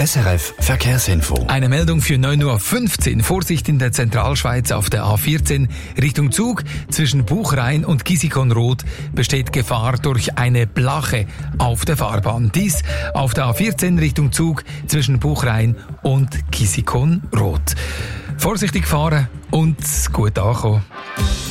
SRF Verkehrsinfo. Eine Meldung für 9.15 Uhr. Vorsicht in der Zentralschweiz auf der A14 Richtung Zug. Zwischen Buchrhein und Gissikon-Roth besteht Gefahr durch eine Blache auf der Fahrbahn. Dies auf der A14 Richtung Zug zwischen Buchrhein und Gissikon-Roth. Vorsichtig fahren und gut ankommen.